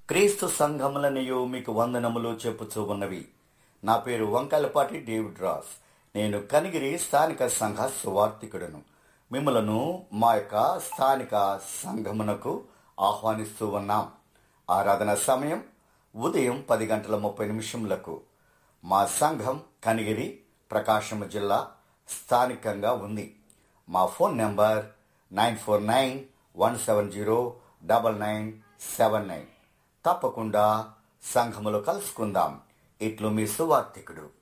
క్రీస్తు సంఘములనియు మీకు వందనములు చెప్పుచూ ఉన్నవి. నా పేరు వంకలపాటి డేవిడ్ రాస్. నేను కనిగిరి స్థానిక సంఘ సువార్థికుడను. మిమ్మలను మా యొక్క స్థానిక సంఘమునకు ఆహ్వానిస్తూ ఉన్నాం. ఆరాధన సమయం ఉదయం 10:30 మా సంఘం కనిగిరి, ప్రకాశం జిల్లా స్థానికంగా ఉంది. మా ఫోన్ నెంబర్ 9491709979. తప్పకుండా సంఘములో కలుసుకుందాం. ఇట్లు మీ సువార్థికుడు.